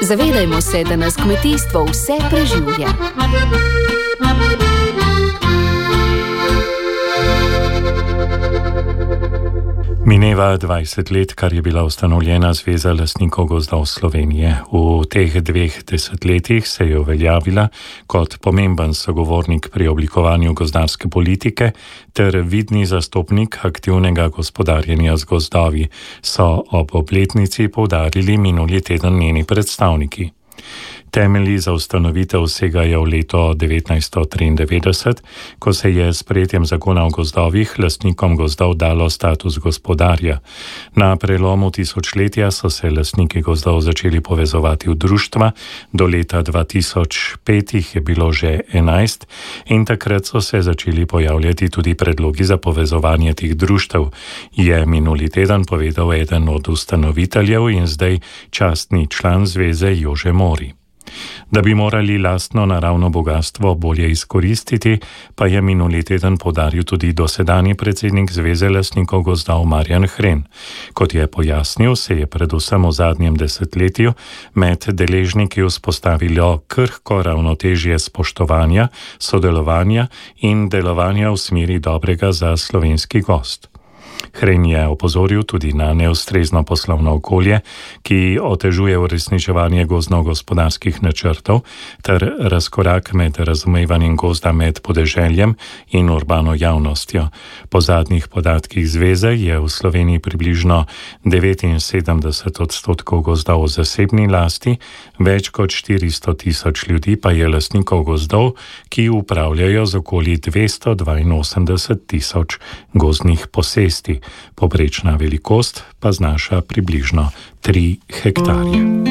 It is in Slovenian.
Zavedajmo se, da nas kmetijstvo vse preživlja. Mineva 20 let, kar je bila ustanovljena Zveza lastnikov gozdov Slovenije. V teh 2 desetletjih se je uveljavila kot pomemben sogovornik pri oblikovanju gozdarske politike ter vidni zastopnik aktivnega gospodarjenja z gozdovi, so ob obletnici poudarili minuli teden njeni predstavniki. Temelji za ustanovitev segajo v leto 1993, ko se je s sprejetjem zakona o gozdovih lastnikom gozdov dalo status gospodarja. Na prelomu tisočletja so se lastniki gozdov začeli povezovati v društva, do leta 2005 jih je bilo že 11 in takrat so se začeli pojavljati tudi predlogi za povezovanje teh društev, je minuli teden povedal eden od ustanoviteljev in zdaj častni član zveze Jože Mori. Da bi morali lastno naravno bogastvo bolje izkoristiti, pa je minuli teden poudaril tudi dosedanji predsednik Zveze lastnikov gozdov Marjan Hren. Kot je pojasnil, se je predvsem v zadnjem desetletju med deležniki vzpostavilo krhko ravnotežje spoštovanja, sodelovanja in delovanja v smeri dobrega za slovenski gozd. Hren je opozoril tudi na neustrezno poslovno okolje, ki otežuje uresničevanje gozdno-gospodarskih načrtov ter razkorak med razumevanjem gozda med podeželjem in urbano javnostjo. Po zadnjih podatkih zveze je v Sloveniji približno 79% gozdov v zasebni lasti, več kot 400 tisoč ljudi pa je lastnikov gozdov, ki upravljajo z okoli 282 tisoč gozdnih posesti. Povprečna velikost pa znaša približno 3 hektarje.